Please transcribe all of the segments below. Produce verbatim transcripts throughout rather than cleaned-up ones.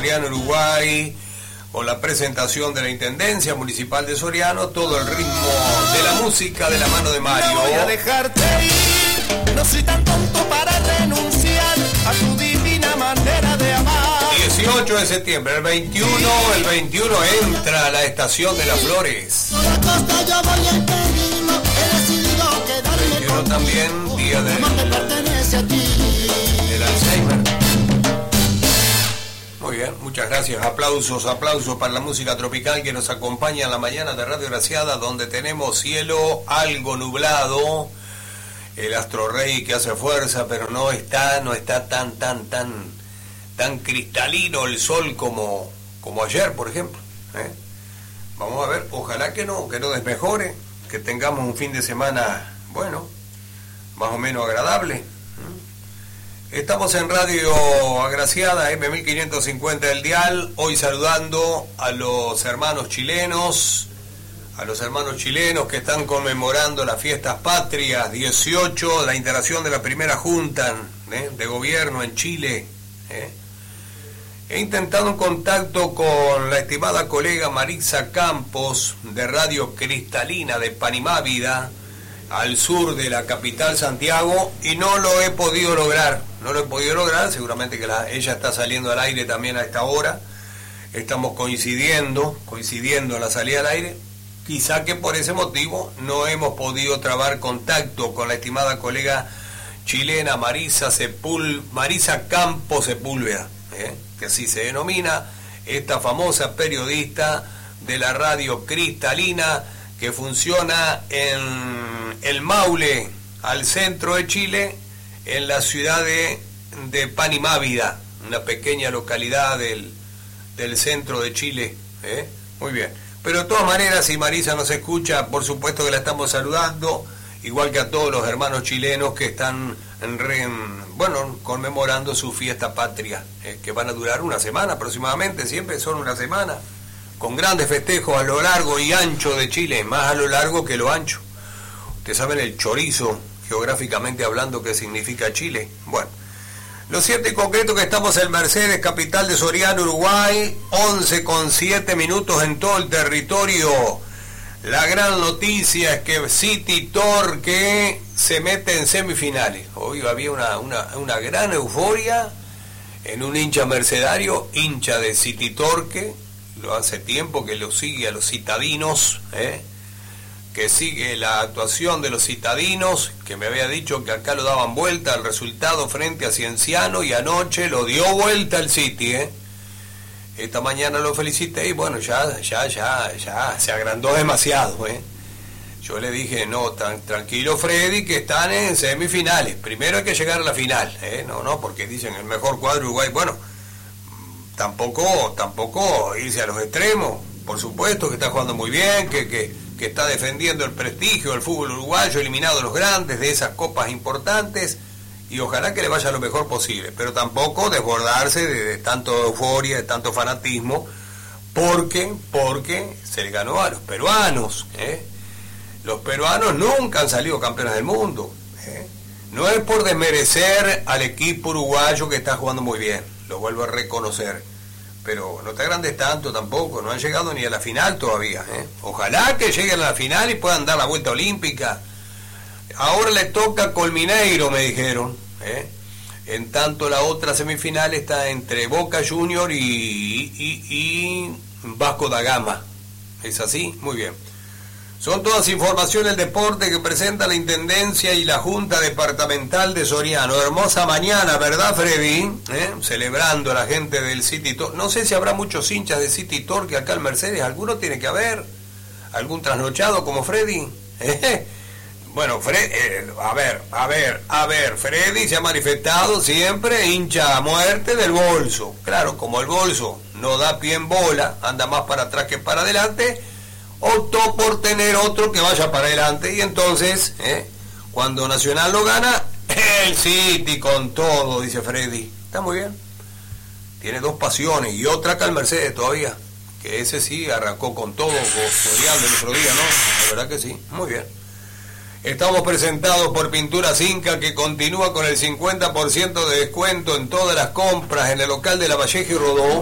Soriano, Uruguay, con la presentación de la Intendencia Municipal de Soriano, todo el ritmo de la música de la mano de Mario. No voy a dejarte ir, no soy tan tonto para renunciar a tu divina manera de amar. dieciocho de septiembre, el veintiuno, el veintiuno entra a la Estación de las Flores. veintiuno también, día de, del Alzheimer. Muy bien, muchas gracias. Aplausos, aplausos para la música tropical que nos acompaña en la mañana de Radio Graciada, donde tenemos cielo algo nublado, el astro rey que hace fuerza, pero no está, no está tan, tan, tan, tan cristalino el sol como, como ayer, por ejemplo. ¿eh? Vamos a ver, ojalá que no, que no desmejore, que tengamos un fin de semana, bueno, más o menos agradable. Estamos en Radio Agraciada, eme mil quinientos cincuenta el dial, hoy saludando a los hermanos chilenos, a los hermanos chilenos que están conmemorando las fiestas patrias, dieciocho, la integración de la primera junta ¿eh? de gobierno en Chile. ¿eh? He intentado un contacto con la estimada colega Marisa Campos, de Radio Cristalina de Panimávida, al sur de la capital Santiago, y no lo he podido lograr, no lo he podido lograr, seguramente que la, ella está saliendo al aire también a esta hora, estamos coincidiendo, coincidiendo en la salida al aire, quizá que por ese motivo no hemos podido trabar contacto con la estimada colega chilena Marisa Sepul, Marisa Campos Sepúlveda, ¿eh? que así se denomina, esta famosa periodista de la Radio Cristalina, que funciona en el Maule, al centro de Chile, en la ciudad de, de Panimávida, una pequeña localidad del, del centro de Chile. ¿eh? Muy bien. Pero de todas maneras, si Marisa nos escucha, por supuesto que la estamos saludando, igual que a todos los hermanos chilenos que están en re, en, bueno, conmemorando su fiesta patria, ¿eh? que van a durar una semana aproximadamente, siempre son una semana, con grandes festejos a lo largo y ancho de Chile, más a lo largo que lo ancho. Ustedes saben el chorizo, geográficamente hablando, qué significa Chile. Bueno, lo cierto y concreto que estamos en Mercedes, capital de Soriano, Uruguay, once con siete minutos en todo el territorio. La gran noticia es que City Torque se mete en semifinales. Hoy había una, una, una gran euforia en un hincha mercedario, hincha de City Torque, lo hace tiempo que lo sigue a los citadinos, ¿eh? que sigue la actuación de los citadinos, que me había dicho que acá lo daban vuelta al resultado frente a Cienciano, y anoche lo dio vuelta el City, ¿eh? Esta mañana lo felicité y bueno, ya, ya, ya, ya se agrandó demasiado, ¿eh? Yo le dije, no, tan, tranquilo Freddy, que están en semifinales, primero hay que llegar a la final, ¿eh? No, no, porque dicen el mejor cuadro Uruguay, bueno, tampoco, tampoco irse a los extremos, por supuesto que está jugando muy bien, que, que que está defendiendo el prestigio del fútbol uruguayo, eliminado a los grandes de esas copas importantes, y ojalá que le vaya lo mejor posible, pero tampoco desbordarse de, de tanto euforia, de tanto fanatismo, porque, porque se le ganó a los peruanos, ¿eh? Los peruanos nunca han salido campeones del mundo, ¿eh? No es por desmerecer al equipo uruguayo que está jugando muy bien, lo vuelvo a reconocer, pero no te agrandes tanto tampoco, no han llegado ni a la final todavía, ¿eh? Ojalá que lleguen a la final y puedan dar la vuelta olímpica. Ahora le toca a Colmineiro, me dijeron, ¿eh? En tanto la otra semifinal está entre Boca Junior y, y, y Vasco da Gama. ¿Es así? Muy bien. Son todas informaciones del deporte que presenta la Intendencia y la Junta Departamental de Soriano. Hermosa mañana, ¿verdad, Freddy? ¿Eh? Celebrando a la gente del City Torque. No sé si habrá muchos hinchas de City Torque acá en Mercedes. ¿Alguno tiene que haber? ¿Algún trasnochado como Freddy? ¿Eh? Bueno, Fred, eh, a ver, a ver, a ver, Freddy se ha manifestado siempre hincha a muerte del bolso. Claro, como el bolso no da pie en bola, anda más para atrás que para adelante, optó por tener otro que vaya para adelante, y entonces, ¿eh? cuando Nacional lo gana, el City con todo, dice Freddy. Está muy bien. Tiene dos pasiones, y otra acá en Mercedes todavía, que ese sí arrancó con todo, Soriano el otro día, ¿no? La verdad que sí, muy bien. Estamos presentados por Pinturas Inca, que continúa con el cincuenta por ciento de descuento en todas las compras en el local de La Valleja y Rodó,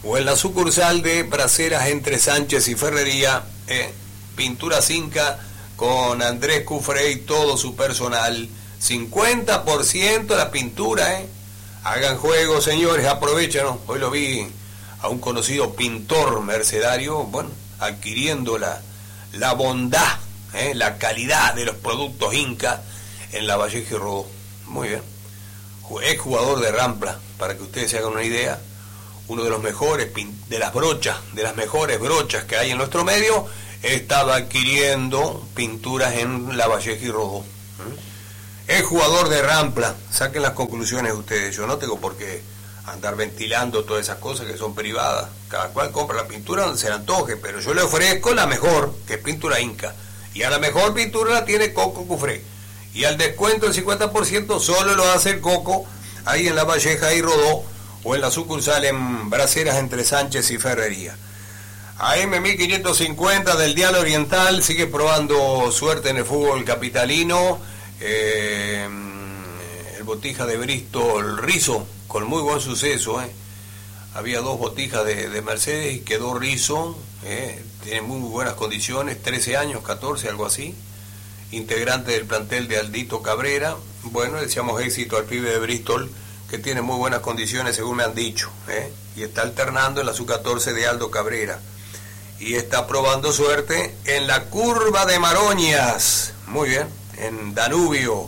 o en la sucursal de Braceras entre Sánchez y Ferrería, eh, Pinturas Inca con Andrés Cufré y todo su personal, cincuenta por ciento la pintura, eh. Hagan juego, señores, aprovechen, ¿no? Hoy lo vi a un conocido pintor mercedario, bueno, adquiriendo la, la bondad, eh, la calidad de los productos Inca en la Vallejo y Rodó. Muy bien. Es jugador de Rampla, para que ustedes se hagan una idea, uno de los mejores, de las brochas, de las mejores brochas que hay en nuestro medio, estaba adquiriendo pinturas en la Vallejo y Rodó. Es jugador de Rampla, saquen las conclusiones ustedes, yo no tengo por qué andar ventilando todas esas cosas que son privadas, cada cual compra la pintura donde se le antoje, pero yo le ofrezco la mejor, que es Pintura Inca, y a la mejor pintura la tiene Coco Cufré, y al descuento del cincuenta por ciento solo lo hace el Coco, ahí en la Valleja y Rodó, o en la sucursal en Braceras entre Sánchez y Ferrería. A M mil quinientos cincuenta del Dial Oriental sigue probando suerte en el fútbol capitalino, eh, el Botija de Bristol Rizo, con muy buen suceso, eh. Había dos botijas de, de Mercedes y quedó Rizo, eh. Tiene muy buenas condiciones, trece años, catorce, algo así, integrante del plantel de Aldito Cabrera. Bueno, deseamos éxito al pibe de Bristol, que tiene muy buenas condiciones según me han dicho, eh. Y está alternando en la sub catorce de Aldo Cabrera. Y está probando suerte en la curva de Maroñas, muy bien, en Danubio.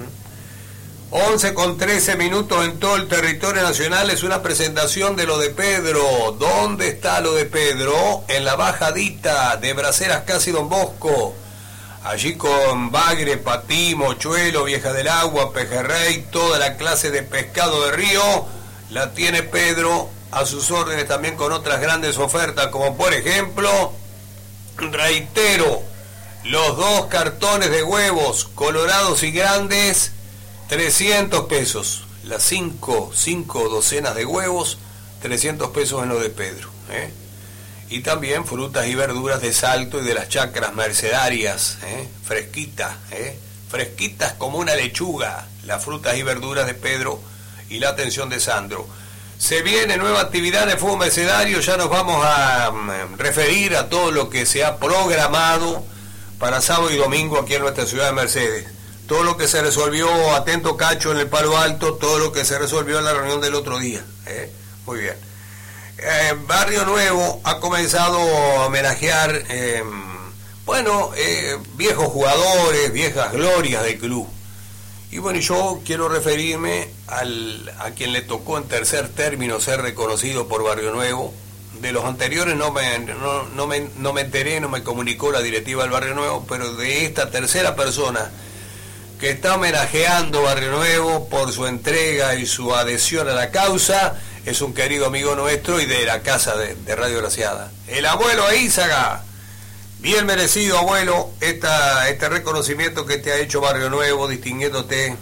once con trece minutos en todo el territorio nacional, es una presentación de lo de Pedro. ¿Dónde está lo de Pedro? En la bajadita de Braceras Casi Don Bosco, allí con bagre, patí, mochuelo, vieja del agua, pejerrey, toda la clase de pescado de río, la tiene Pedro a sus órdenes, también con otras grandes ofertas, como por ejemplo, reitero, los dos cartones de huevos colorados y grandes, trescientos pesos, las cinco, cinco docenas de huevos, trescientos pesos en lo de Pedro, ¿eh? Y también frutas y verduras de Salto y de las chacras mercedarias, ¿eh? Fresquitas, ¿eh? Fresquitas como una lechuga, las frutas y verduras de Pedro y la atención de Sandro. Se viene nueva actividad en el fútbol mercedario, ya nos vamos a um, referir a todo lo que se ha programado para sábado y domingo aquí en nuestra ciudad de Mercedes. Todo lo que se resolvió, atento Cacho, en el Palo Alto, todo lo que se resolvió en la reunión del otro día. ¿eh? Muy bien. Eh, Barrio Nuevo ha comenzado a homenajear, eh, bueno, eh, viejos jugadores, viejas glorias del club. Y bueno, yo quiero referirme al, a quien le tocó en tercer término ser reconocido por Barrio Nuevo. De los anteriores no me, no, no me, no me enteré, no me comunicó la directiva del Barrio Nuevo, pero de esta tercera persona que está homenajeando Barrio Nuevo por su entrega y su adhesión a la causa, es un querido amigo nuestro y de la casa de, de Radio Graciada, el abuelo Eizaga. Bien merecido, abuelo, esta, este reconocimiento que te ha hecho Barrio Nuevo, distinguiéndote ¿eh?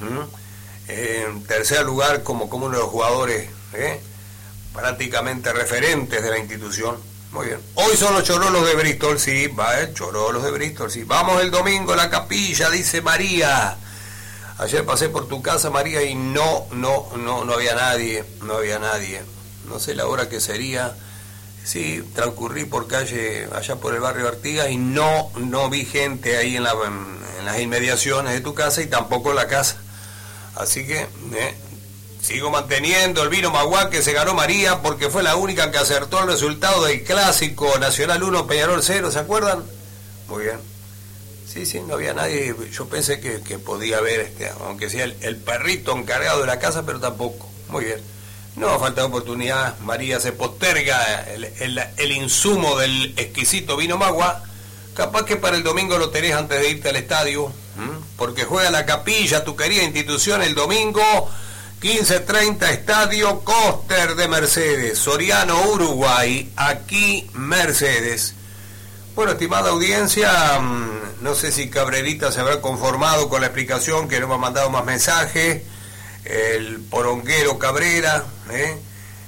en tercer lugar como, como uno de los jugadores ¿eh? prácticamente referentes de la institución. Muy bien. Hoy son los Chorolos de Bristol, sí, va, eh, Chorolos de Bristol, sí. Vamos el domingo a la capilla, dice María. Ayer pasé por tu casa, María, y no, no, no, no había nadie, no había nadie. No sé la hora que sería. Sí, transcurrí por calle, allá por el barrio Artigas, y no, no vi gente ahí en, la, en, en las inmediaciones de tu casa y tampoco en la casa. Así que eh, sigo manteniendo el vino Magua que se ganó María porque fue la única que acertó el resultado del clásico Nacional uno, Peñarol cero, ¿se acuerdan? Muy bien. Sí, sí, no había nadie. Yo pensé que, que podía haber, este, aunque sea el, el perrito encargado de la casa, pero tampoco. Muy bien. No ha faltado oportunidad, María, se posterga el, el, el insumo del exquisito vino Magua. Capaz que para el domingo lo tenés antes de irte al estadio, ¿m? Porque juega la capilla, tu querida institución, el domingo, quince treinta, Estadio Coster de Mercedes, Soriano, Uruguay, aquí Mercedes. Bueno, estimada audiencia, no sé si Cabrerita se habrá conformado con la explicación, que no me ha mandado más mensajes. El poronguero Cabrera, ¿eh?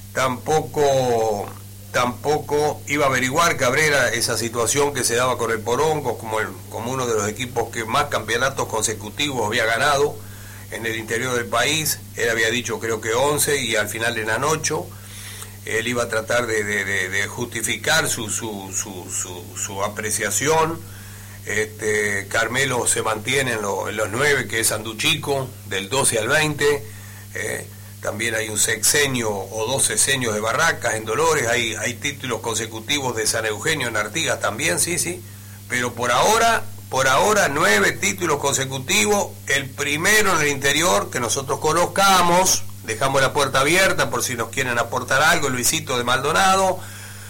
tampoco tampoco iba a averiguar Cabrera esa situación que se daba con el Porongo como, el, como uno de los equipos que más campeonatos consecutivos había ganado en el interior del país. Él había dicho creo que once y al final eran ocho. él iba a tratar de, de, de, de justificar su, su, su, su, su apreciación. Este, Carmelo se mantiene en, lo, en los nueve, que es Sanduchico, del doce al veinte. Eh, también hay un sexenio o dos sexenios de Barracas en Dolores, hay, hay títulos consecutivos de San Eugenio en Artigas también, sí, sí. Pero por ahora, por ahora nueve títulos consecutivos, el primero en el interior que nosotros conozcamos, dejamos la puerta abierta por si nos quieren aportar algo, Luisito de Maldonado.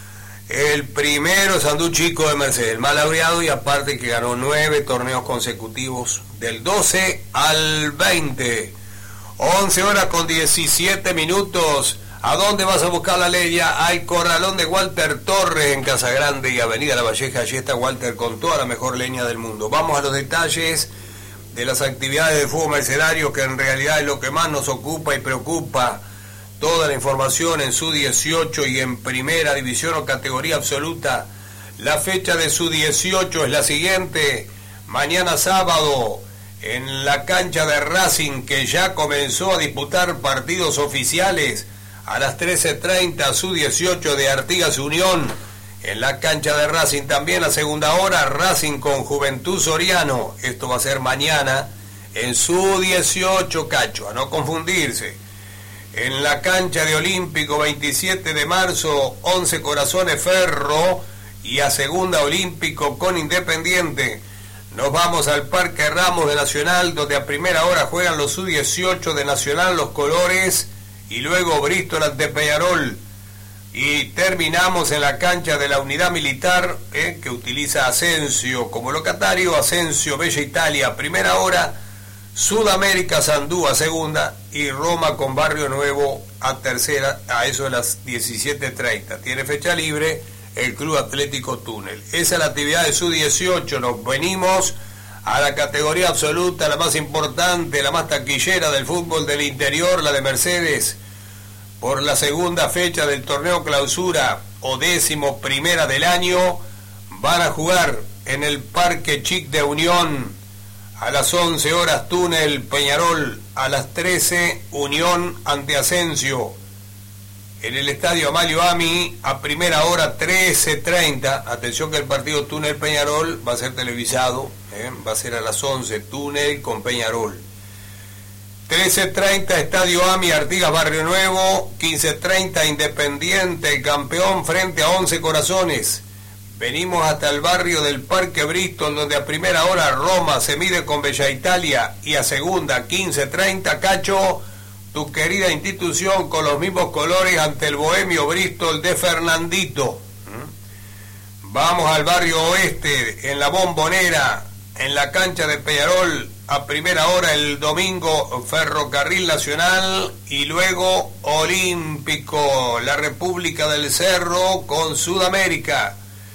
El primero, Sanduchico de Mercedes, el más laureado, y aparte que ganó nueve torneos consecutivos del doce al veinte. once horas con diecisiete minutos. ¿A dónde vas a buscar la leña? Al corralón de Walter Torres en Casa Grande y Avenida La Valleja. Allí está Walter con toda la mejor leña del mundo. Vamos a los detalles de las actividades de fútbol mercedario, que en realidad es lo que más nos ocupa y preocupa. Toda la información en su dieciocho y en primera división o categoría absoluta. La fecha de su dieciocho es la siguiente: mañana sábado en la cancha de Racing, que ya comenzó a disputar partidos oficiales, a las trece treinta su dieciocho de Artigas Unión. En la cancha de Racing también a segunda hora, Racing con Juventud Soriano. Esto va a ser mañana en su dieciocho, Cacho, a no confundirse. En la cancha de Olímpico, veintisiete de marzo, once Corazones Ferro, y a segunda Olímpico con Independiente. Nos vamos al Parque Ramos de Nacional, donde a primera hora juegan los U dieciocho de Nacional, los colores, y luego Bristol ante Peñarol. Y terminamos en la cancha de la Unidad Militar, eh, que utiliza Asensio como locatario. Asensio, Bella Italia, primera hora. Sudamérica, Sandú a segunda, y Roma con Barrio Nuevo a tercera, a eso de las diecisiete treinta. Tiene fecha libre el Club Atlético Túnel. Esa es la actividad de su dieciocho. Nos venimos a la categoría absoluta, la más importante, la más taquillera del fútbol del interior, la de Mercedes, por la segunda fecha del torneo clausura o décimo primera del año. Van a jugar en el Parque Chic de Unión. A las once horas Túnel Peñarol, a las trece Unión ante Asensio. En el Estadio Amalio Ami, a primera hora trece treinta. Atención que el partido Túnel Peñarol va a ser televisado, ¿eh? Va a ser a las once, Túnel con Peñarol. trece treinta Estadio Ami, Artigas Barrio Nuevo. quince treinta Independiente, el campeón, frente a once Corazones. Venimos hasta el barrio del Parque Bristol, donde a primera hora Roma se mide con Bella Italia, y a segunda, quince treinta, Cacho, tu querida institución con los mismos colores ante el Bohemio Bristol de Fernandito. ¿Mm? Vamos al barrio oeste, en la Bombonera, en la cancha de Peñarol, a primera hora el domingo, Ferrocarril Nacional, y luego Olímpico, la República del Cerro con Sudamérica.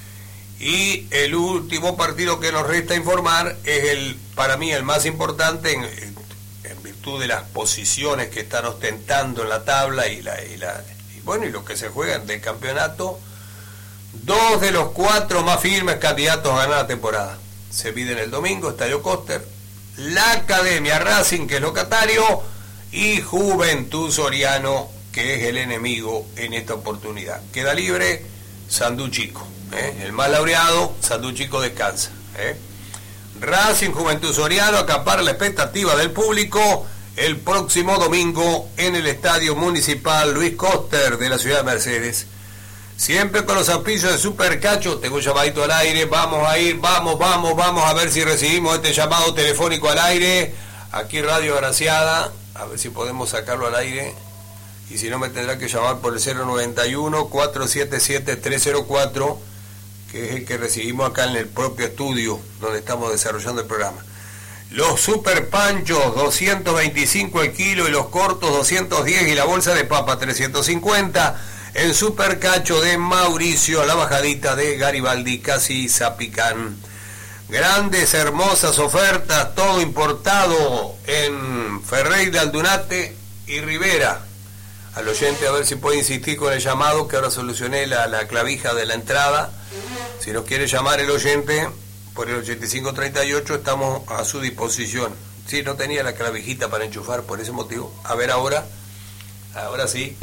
Y el último partido que nos resta informar es el, para mí, el más importante en, en virtud de las posiciones que están ostentando en la tabla y la, y la y bueno y lo que se juegan del campeonato. Dos de los cuatro más firmes candidatos a ganar la temporada se miden el domingo: Estadio Coster, la Academia Racing, que es locatario, y Juventud Soriano, que es el enemigo en esta oportunidad. Queda libre Sanduchico. ¿Eh? El más laureado, Sanduchico descansa. ¿eh? Racing, Juventud Soriano acapara la expectativa del público el próximo domingo en el Estadio Municipal Luis Coster de la ciudad de Mercedes. Siempre con los auspicios de Super Cacho. Tengo un llamadito al aire. Vamos a ir, vamos, vamos, vamos a ver si recibimos este llamado telefónico al aire. Aquí Radio Graciada. A ver si podemos sacarlo al aire. Y si no, me tendrá que llamar por el cero noventa y uno, cuatrocientos setenta y siete, trescientos cuatro, que es el que recibimos acá en el propio estudio donde estamos desarrollando el programa. Los super panchos, doscientos veinticinco el kilo, y los cortos doscientos diez, y la bolsa de papa trescientos cincuenta en Super Cacho de Mauricio, la bajadita de Garibaldi, casi Zapicán. Grandes, hermosas ofertas, todo importado en Ferreira, Aldunate y Rivera. Al oyente, a ver si puede insistir con el llamado, que ahora solucioné la, la clavija de la entrada. Si nos quiere llamar el oyente por el ochenta y cinco treinta y ocho, estamos a su disposición. Sí, no tenía la clavijita para enchufar, por ese motivo. A ver ahora, ahora sí,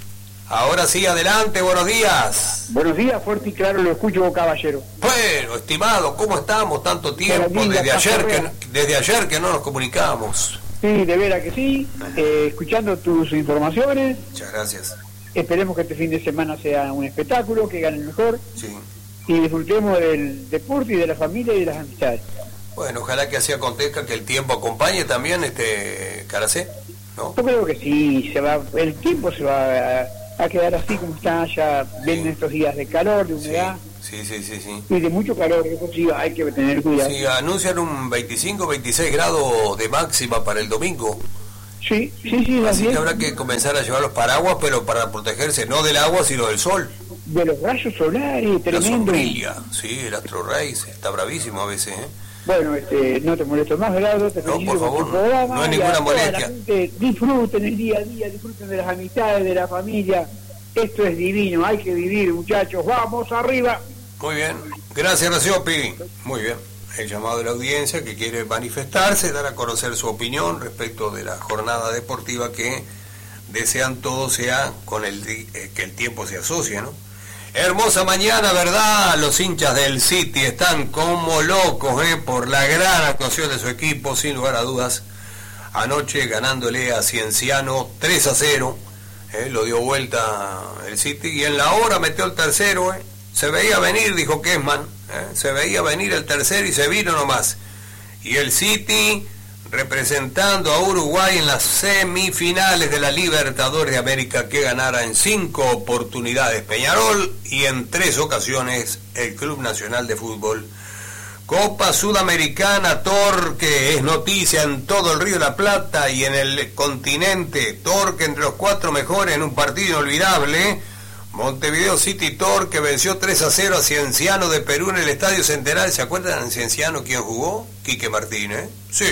Ahora sí, adelante, buenos días. Buenos días, fuerte y claro, lo escucho, caballero. Bueno, estimado, ¿cómo estamos? Tanto tiempo, desde ayer que, desde ayer que no nos comunicamos. Sí, de veras que sí, eh, escuchando tus informaciones. Muchas gracias. Esperemos que este fin de semana sea un espectáculo, que gane el mejor. Sí. Y disfrutemos del deporte y de la familia y de las amistades. Bueno, ojalá que así acontezca, que el tiempo acompañe también, este Caracé, ¿no? Yo creo que sí, se va, el tiempo se va a, a quedar así como está, ya vienen Sí. estos días de calor, de humedad. Sí, sí, sí, sí. Y de mucho calor, que pues, sí, hay que tener cuidado. Sí, anuncian un veinticinco, veintiséis grados de máxima para el domingo. Sí, sí, sí, Así es. que habrá que comenzar a llevar los paraguas, pero para protegerse no del agua, sino del sol. De los rayos solares, La tremendo. sombrilla, sí, el Astro Rey está bravísimo a veces, ¿eh? Bueno, este, no te molesto más, Gerardo, te No, felicito por por favor, tu programa. no hay y ninguna a toda molestia. la gente, disfruten el día a día, disfruten de las amistades, de la familia. Esto es divino, hay que vivir, muchachos. ¡Vamos arriba! Muy bien, gracias Raciopi. Muy bien, el llamado de la audiencia que quiere manifestarse, dar a conocer su opinión respecto de la jornada deportiva que desean todos sea con el di- eh, que el tiempo se asocie, ¿no? Hermosa mañana, ¿verdad? Los hinchas del City están como locos, ¿eh? Por la gran actuación de su equipo, sin lugar a dudas. Anoche ganándole a Cienciano tres a cero, ¿eh? Lo dio vuelta el City y en la hora metió el tercero, ¿eh? Se veía venir, dijo Kessman, ¿eh? Se veía venir el tercero y se vino nomás. Y el City representando a Uruguay en las semifinales de la Libertadores de América, que ganara en cinco oportunidades Peñarol y en tres ocasiones el Club Nacional de Fútbol. Copa Sudamericana, Torque es noticia en todo el Río de la Plata y en el continente. Torque entre los cuatro mejores en un partido inolvidable. Montevideo City Torque venció tres a cero a Cienciano de Perú en el Estadio Centenario. ¿Se acuerdan de Cienciano quién jugó? Quique Martínez. Sí,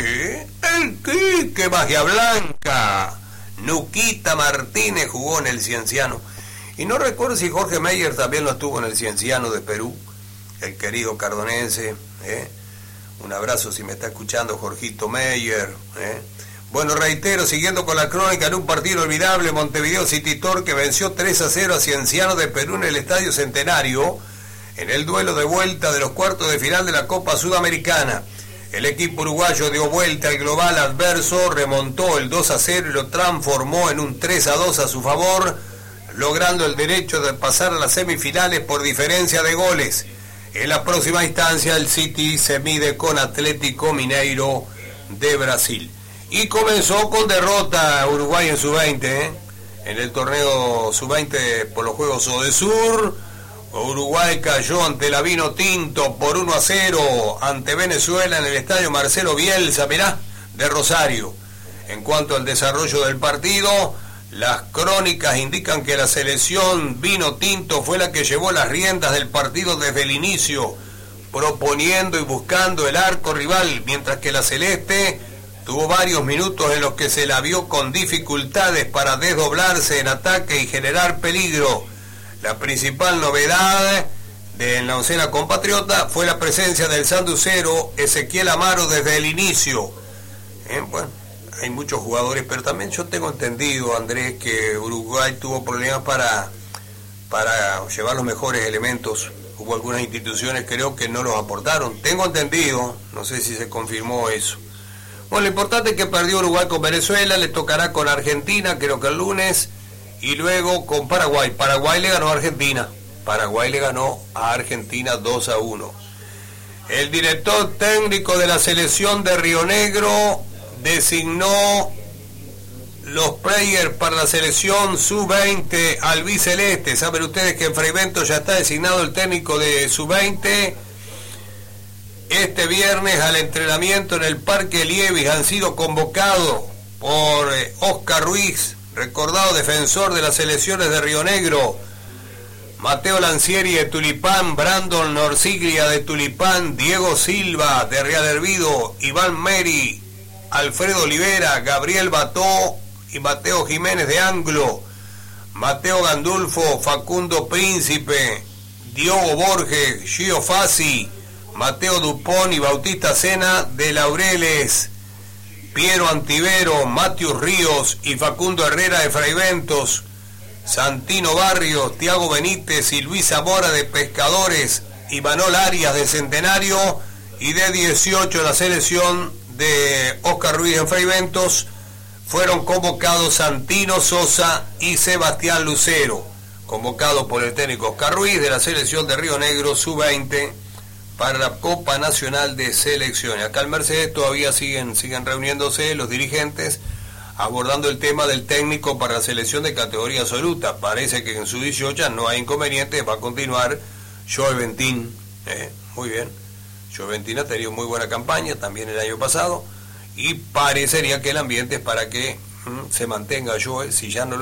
el Quique Magia Blanca. Nuquita Martínez jugó en el Cienciano. Y no recuerdo si Jorge Meyer también lo estuvo en el Cienciano de Perú, el querido cardonense. ¿eh? Un abrazo si me está escuchando Jorgito Meyer. ¿eh? Bueno, reitero, siguiendo con la crónica, en un partido olvidable, Montevideo City Torque venció tres a cero a Cienciano de Perú en el Estadio Centenario, en el duelo de vuelta de los cuartos de final de la Copa Sudamericana. El equipo uruguayo dio vuelta al global adverso, remontó el dos a cero y lo transformó en un tres a dos a su favor, logrando el derecho de pasar a las semifinales por diferencia de goles. En la próxima instancia, el City se mide con Atlético Mineiro de Brasil. Y comenzó con derrota Uruguay en sub veinte, ¿eh? En el torneo sub veinte por los Juegos Odesur. Uruguay cayó ante la Vino Tinto por uno a cero ante Venezuela en el estadio Marcelo Bielsa, mirá, de Rosario. En cuanto al desarrollo del partido, las crónicas indican que la selección Vino Tinto fue la que llevó las riendas del partido desde el inicio, proponiendo y buscando el arco rival, mientras que la Celeste tuvo varios minutos en los que se la vio con dificultades para desdoblarse en ataque y generar peligro. La principal novedad de la oncena compatriota fue la presencia del sanducero Ezequiel Amaro desde el inicio. Eh, bueno, hay muchos jugadores, pero también yo tengo entendido, Andrés, que Uruguay tuvo problemas para, para llevar los mejores elementos. Hubo algunas instituciones, creo que no los aportaron. Tengo entendido, no sé si se confirmó eso. Bueno, lo importante es que perdió Uruguay con Venezuela, le tocará con Argentina, creo que el lunes, y luego con Paraguay. Paraguay le ganó a Argentina. Paraguay le ganó a Argentina dos a uno. El director técnico de la selección de Río Negro designó los players para la selección sub veinte albiceleste. Saben ustedes que en Freivento ya está designado el técnico de sub veinte. Este viernes al entrenamiento en el Parque Lievis han sido convocados por eh, Oscar Ruiz, recordado defensor de las selecciones de Río Negro, Mateo Lancieri de Tulipán, Brandon Norsiglia de Tulipán, Diego Silva de Real Hervido, Iván Meri, Alfredo Olivera, Gabriel Bató y Mateo Jiménez de Anglo, Mateo Gandulfo, Facundo Príncipe, Diogo Borges, Gio Fassi, Mateo Dupont y Bautista Sena de Laureles, Piero Antivero, Matius Ríos y Facundo Herrera de Fraiventos, Santino Barrios, Tiago Benítez y Luis Zamora de Pescadores, y Manol Arias de Centenario, y de dieciocho la selección de Oscar Ruiz en Fray Ventos fueron convocados Santino Sosa y Sebastián Lucero, convocados por el técnico Oscar Ruiz de la selección de Río Negro sub veinte para la Copa Nacional de Selecciones. Acá en Mercedes todavía siguen, siguen reuniéndose los dirigentes abordando el tema del técnico para la selección de categoría absoluta. Parece que en su dieciocho no hay inconvenientes, va a continuar Joe Ventín, eh, muy bien. Joe Ventín ha tenido muy buena campaña también el año pasado y parecería que el ambiente es para que mm, se mantenga Joe, si ya no lo